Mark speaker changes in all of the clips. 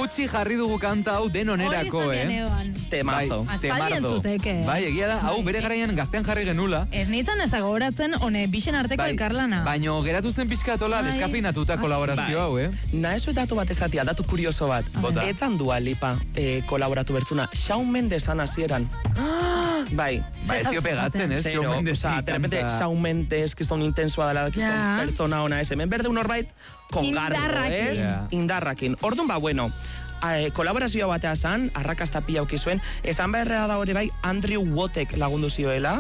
Speaker 1: gutxi jarri dugu kanta hau denonerako,
Speaker 2: Temazo.
Speaker 3: Aspaldi entzuteke.
Speaker 1: Bai, egia da, hau bere garaian gaztean jarri genula.
Speaker 3: Ez nintzen ez da gogoratzen, hone, bixen arteko elkarlana.
Speaker 1: Baino, geratu zen pixkatola deskafinatuta kolaborazio hau,
Speaker 2: Na, eso datu bat esatia, datu kurioso bat. Etzan Dua Lipa kolaboratu bertzuna. Shawn Mendesan hasieran. Bai.
Speaker 1: Ba, ez dio pegatzen, ez? Shawn Mendes
Speaker 2: de repente, Shawn Mendes, kiston intensua dela, kiston pertsona ona, ez. Hemen berde un horbait, con garro, ez? Indarrakin. Ordun, ba, bueno, kolaborazio batea zan, arrakasta pila aukizuen, esan beharra da hori bai, Andrew Wattek lagundu zioela,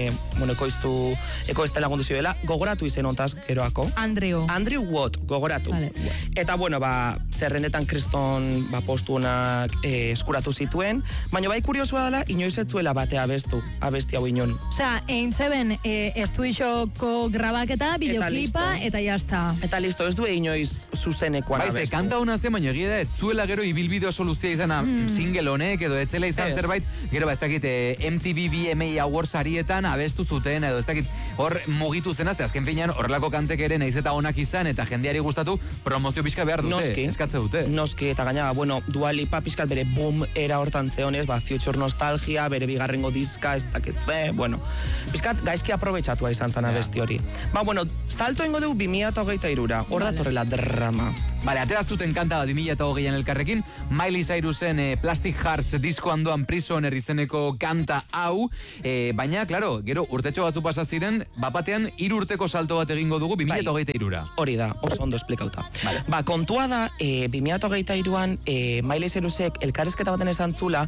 Speaker 2: ekoizte lagundu zioela, gogoratu izen ontaz geroako. Andrew Watt, gogoratu. Vale. Eta, bueno, ba, zerrendetan kriston postunak eskuratu zituen, baina bai kuriosua dela, inoiz ez zuela batea abesti hau inon.
Speaker 3: Osea, egin zeben estudioko grabaketa, bideoklipa, eta jazta.
Speaker 2: Eta listo, ez du inoiz zuzenekoan abestu.
Speaker 1: Baize, kanta hona zen, baina egia da, ez zuela gero ibilbideo soluzia izana single honek, edo etzela izan zerbait, gero ez dakit MTV VMA Awards arietan abestu zuten, edo ez dakit hor mugitu zen, azken finean horrelako kantek ere naiz eta onak izan, eta jendeari gustatu, promozio pixka behar dute, eskatze dute.
Speaker 2: Noski, eta gaina, bueno, Dua Lipa pixkat bere boom era hortan zeonez, Future Nostalgia, bere bigarrengo diska, ez dakit bueno, pixkat gaizki aprobetxatua izan zan abesti hori. Ba, bueno, salto ingo dugu 2023ra, hor datorrela drama.
Speaker 1: Bale, atera zuten kanta bat 2020an elkarrekin, Miley Cyrusen Plastic Hearts disko andoan Prisoner izeneko kanta hau, baina, klaro, gero urtetxo batzu pasa ziren, bapatean 3 urteko salto bat egingo dugu 2023ra.
Speaker 2: Hori da, oso ondo esplikauta. Ba, kontua da, 2023an Miley Cyrusek elkarrezketa baten esan zula,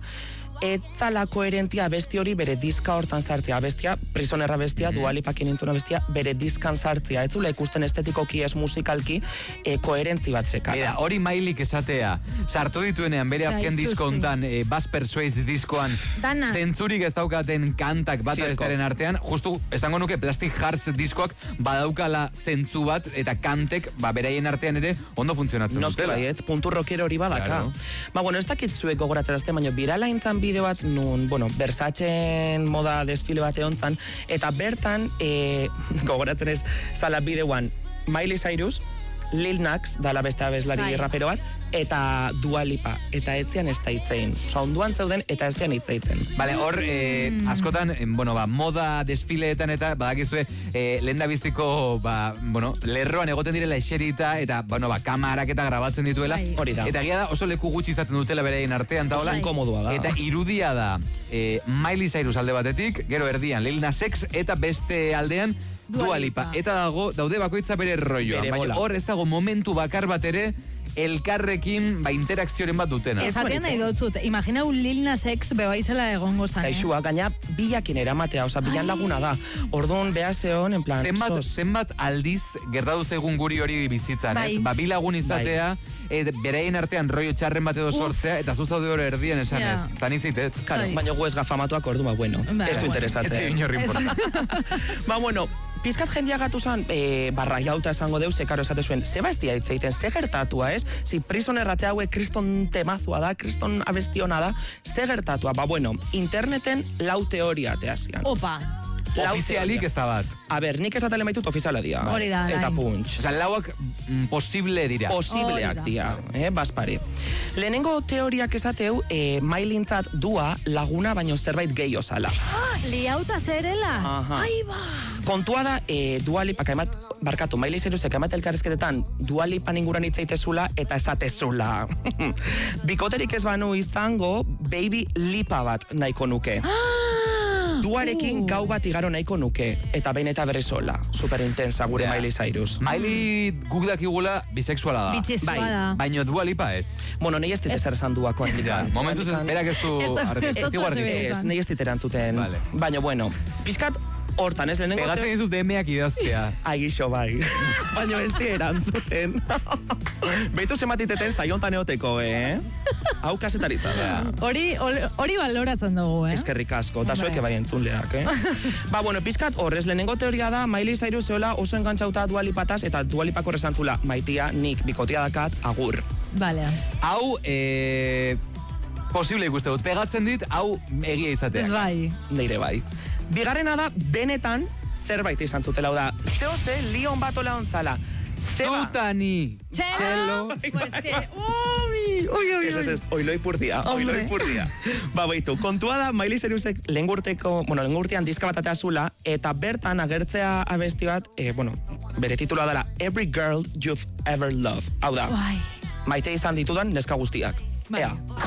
Speaker 2: etzala koherentia abesti hori bere diska hortan sartzea. Abestia, Prisonerra bestia, Dua Lipakin intzuna bestia, bere diskan sartzea. Etzula ikusten estetikoki ez musikalki koherentzi bat zekala.
Speaker 1: Mira, hori Mileyk esatea, sartu dituenean bere azken disko hontan, Bass Persuades diskoan, zentzurik ez daukaten kantak bat abestiaren artean, justu esango nuke Plastic Hearts diskoak badaukala zentzu bat, eta kantek, beraien artean ere, ondo funtzionatzen dutela.
Speaker 2: Noske baiet, puntu rockero hori badaka. Ba, bueno, ez dakit zuek gogoratzerazte, baina birala intzan bideo bat nun, bueno, Versace moda desfile bat egontzan, eta bertan, gogoratzen ez, zala bideoan, Miley Cyrus, Lil Nas, dala beste abeslari rapero bat, eta Dua Lipa, eta etzean ez da hitzein. Osa, onduan zeuden, eta ez dean hitzeiten.
Speaker 1: Bale, hor, askotan, moda desfileetan eta, badakizue, lehen da biztiko, lerroan egoten direla eserita, eta, kamarak eta grabatzen dituela.
Speaker 2: Hori da.
Speaker 1: Eta gira da, oso leku gutxi izaten dutela beraien artean, eta hola.
Speaker 2: Oso inkomodua da.
Speaker 1: Eta irudia da, Miley Cyrus alde batetik, gero erdian, Lil Nas X, eta beste aldean, Dua Lipa. Eta daude bakoitza bere rolloa. Baina hor ez dago momentu bakar bat ere elkarrekin interakzioren bat dutena.
Speaker 3: Esaten nahi dutzut, imagina un Lil Nas X bebaizela egongo zan.
Speaker 2: Kaixua, gaina bilakin eramatea, oza, bilan laguna da. Orduan behazeon, en plan...
Speaker 1: Zenbat aldiz gertatu zaigun guri hori bizitzan, ez? Bi lagun izatea, beraien artean rollo txarren bat edo sortzea, eta zuzaude hori erdien esan ez. Tan izitet.
Speaker 2: Baina gu ez gafamatuak ordu, bueno, ez du interesatzen.
Speaker 1: Ez egin horri importa.
Speaker 2: Ba, bueno, pizkat jendia gatu zan, barraiauta esango deuz, sekaro esate zuen, zeba ez dia hitzeiten, ze gertatua, ez? Si Prisoner rate haue kriston temazua da, kriston abestiona da, ze gertatua? Ba, bueno, interneten lau teoria ateazian.
Speaker 3: Opa!
Speaker 1: Ofizialik ez da bat.
Speaker 2: A ber, nik esatele maitut ofiziala dia.
Speaker 3: Hori da,
Speaker 2: eta punch.
Speaker 1: Osa, lauak posible dira.
Speaker 2: Posibleak dira, baspari. Lehenengo teoriak esateu, Mailintzat Dua laguna baino zerbait gehi osala.
Speaker 3: Liauta zerela? Ai ba!
Speaker 2: Kontua da, Dua Lipa, Miley Cyrusek emat elkarrezketetan Dua Lipa inguran hitzeitezula eta esatezula. Bikoterik ez banu izango, Baby Lipa bat nahiko nuke. Duarekin gau bat igaro nahiko nuke, eta behin eta berri sola. Superintensa gure Miley Cyrus.
Speaker 1: Miley guk dakigula bisexuala da.
Speaker 3: Bitxizua da.
Speaker 1: Baina Dua Lipa ez.
Speaker 2: Bueno, nahi ez dit ezer esan Duako.
Speaker 1: Momentuz ez, berak ez du...
Speaker 2: Ez, nahi ez dit erantzuten. Baina, bueno, pixkat hortan ez lehenengo...
Speaker 1: Pegatzen izut DM-ak idaztea.
Speaker 2: Aigixo bai. Baina ez di erantzuten. Beitu zematiteten saiontan eoteko, Hau kasetaritza da.
Speaker 3: Hori baloratzen dugu,
Speaker 2: Eskerrik asko, eta zueke bai entzunleak, Ba, bueno, pizkat horrez, lehenengo teoria da, Miley Cyrus zeola oso engantzauta Dua Lipataz, eta Dua Lipako rezantzula, maitia, nik, bikotia dakat, agur.
Speaker 3: Vale.
Speaker 1: Hau, posible ikuste dut, pegatzen dit, hau egia izatea.
Speaker 3: Bai.
Speaker 2: Neire bai. Bigarrena da, benetan, zerbait izan zutela, da, zehose, lion bat ola ontzala.
Speaker 1: Zutani.
Speaker 3: Txelo. Pues que,
Speaker 2: Ez, oiloi purdia. Ba, baitu, kontua da, Miley Cyrusek lehengurtean diska bat atea zula, eta bertan agertzea abesti bat, bere titulua dela Every Girl You've Ever Loved. Hau da, maite izan ditudan neska guztiak. Ea.